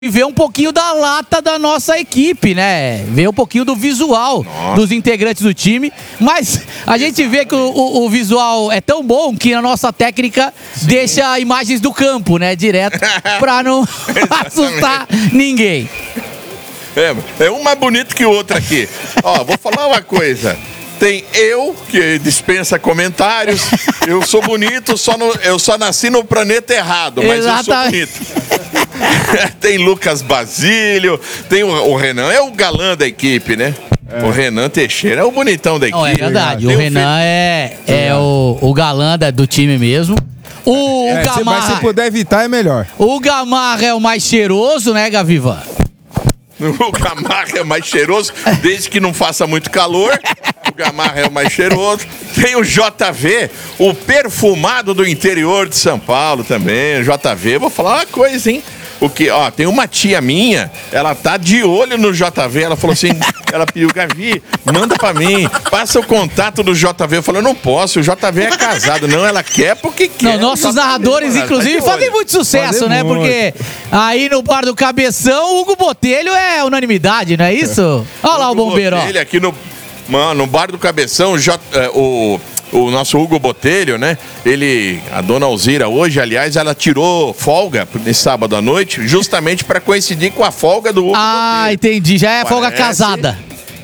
E ver um pouquinho da lata da nossa equipe, né? Ver um pouquinho do visual dos integrantes do time. Mas a gente vê que o visual é tão bom que a nossa técnica deixa imagens do campo, né? Direto, pra não assustar ninguém. É um mais bonito que o outro aqui. Ó, vou falar uma coisa. Tem eu, que dispensa comentários. Eu sou bonito, eu só nasci no planeta errado, mas eu sou bonito. Tem Lucas Basílio, tem o Renan, é o galã da equipe, né? O Renan Teixeira é o bonitão da equipe. Não, é verdade, o Renan é o galã do time mesmo. O Gamarra, mas se puder evitar é melhor. O Gamarra é o mais cheiroso, né, Gaviva? O Gamarra é mais cheiroso, desde que não faça muito calor. O Gamarra é o mais cheiroso. Tem o JV, o perfumado do interior de São Paulo também. O JV, vou falar uma coisa, hein? Tem uma tia minha, ela tá de olho no JV. Ela falou assim, ela pediu, Gavi, manda pra mim, passa o contato do JV. Eu falei, não posso, o JV é casado. Não, ela quer porque quer. Não, nossos narradores, inclusive, fazem muito sucesso, né? Porque aí no bar do Cabeção, o Hugo Botelho é unanimidade, não é isso? Olha lá o bombeiro, ó. Ele aqui no bar do Cabeção, o nosso Hugo Botelho, né? A dona Alzira hoje, aliás, ela tirou folga nesse sábado à noite, justamente para coincidir com a folga do Hugo Botelho. Entendi. Já é folga casada.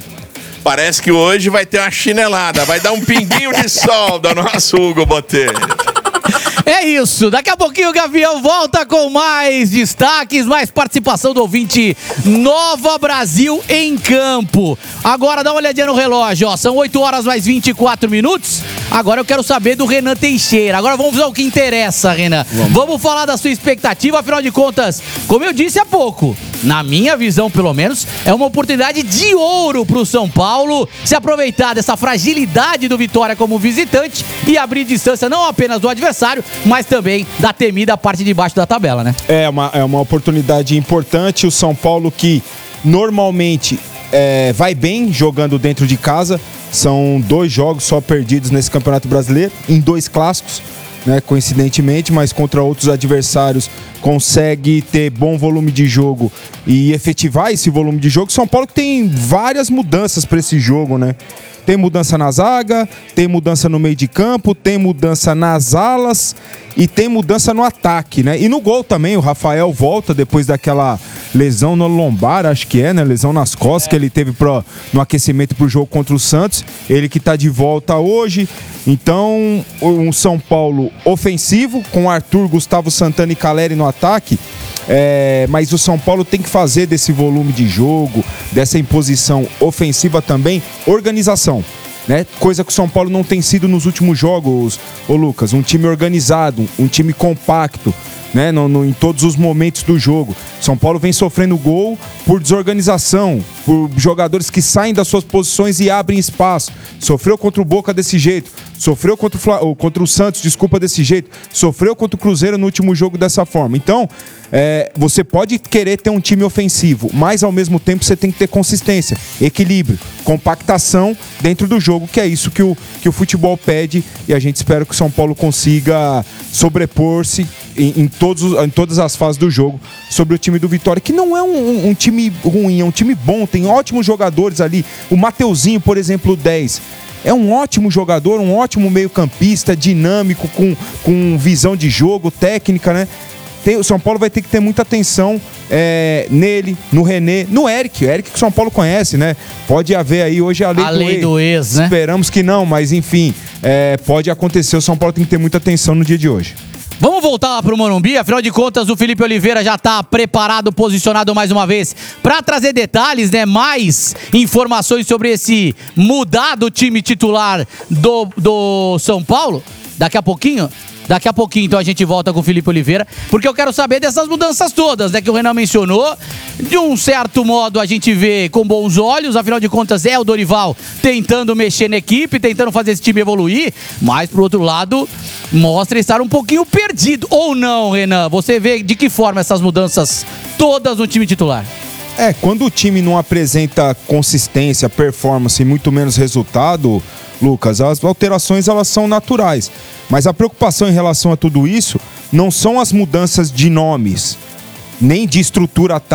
Parece que hoje vai ter uma chinelada, vai dar um pinguinho de sol do nosso Hugo Botelho. É isso, daqui a pouquinho o Gavião volta com mais destaques, mais participação do ouvinte. Nova Brasil em campo. Agora dá uma olhadinha no relógio, ó, são 8 horas mais 24 minutos. Agora eu quero saber do Renan Teixeira. Agora vamos ao que interessa, Renan. Vamos falar da sua expectativa, afinal de contas, como eu disse há pouco, na minha visão pelo menos, é uma oportunidade de ouro pro São Paulo se aproveitar dessa fragilidade do Vitória como visitante e abrir distância não apenas do adversário, mas também da temida parte de baixo da tabela, né? É uma oportunidade importante. O São Paulo que normalmente vai bem jogando dentro de casa. São 2 jogos só perdidos nesse Campeonato Brasileiro, em 2 clássicos, né, coincidentemente, mas contra outros adversários consegue ter bom volume de jogo e efetivar esse volume de jogo. São Paulo que tem várias mudanças para esse jogo, né? Tem mudança na zaga, tem mudança no meio de campo, tem mudança nas alas e tem mudança no ataque, né? E no gol também, o Rafael volta depois daquela lesão no lombar, acho que né? Lesão nas costas que ele teve no aquecimento pro jogo contra o Santos. Ele que tá de volta hoje. Então, um São Paulo ofensivo, com Arthur, Gustavo Santana e Caleri no ataque. Mas o São Paulo tem que fazer desse volume de jogo, dessa imposição ofensiva também, organização, né? Coisa que o São Paulo não tem sido nos últimos jogos, Lucas. Um time organizado, um time compacto, né? Em todos os momentos do jogo. São Paulo vem sofrendo gol por desorganização, por jogadores que saem das suas posições e abrem espaço. Sofreu contra o Boca desse jeito, sofreu contra o Santos, desse jeito, sofreu contra o Cruzeiro no último jogo dessa forma. Então, você pode querer ter um time ofensivo, mas ao mesmo tempo você tem que ter consistência, equilíbrio, compactação dentro do jogo, que é isso que o futebol pede, e a gente espera que o São Paulo consiga sobrepor-se em todas as fases do jogo sobre o time do Vitória, que não é um time ruim, é um time bom, tem ótimos jogadores ali. O Mateuzinho, por exemplo, 10. É um ótimo jogador, um ótimo meio-campista, dinâmico, com visão de jogo, técnica, né? O São Paulo vai ter que ter muita atenção nele, no René, no Eric. O Eric que o São Paulo conhece, né? Pode haver aí hoje a lei do ex, né? Esperamos que não, mas enfim, pode acontecer. O São Paulo tem que ter muita atenção no dia de hoje. Vamos voltar lá pro Morumbi, afinal de contas o Felipe Oliveira já tá preparado, posicionado mais uma vez para trazer detalhes, né? Mais informações sobre esse mudar do time titular do São Paulo. Daqui a pouquinho, então, a gente volta com o Felipe Oliveira, porque eu quero saber dessas mudanças todas, né, que o Renan mencionou. De um certo modo, a gente vê com bons olhos, afinal de contas, é o Dorival tentando mexer na equipe, tentando fazer esse time evoluir, mas, por outro lado, mostra estar um pouquinho perdido. Ou não, Renan? Você vê de que forma essas mudanças todas no time titular? Quando o time não apresenta consistência, performance e muito menos resultado, Lucas, as alterações elas são naturais. Mas a preocupação em relação a tudo isso não são as mudanças de nomes. nem de estrutura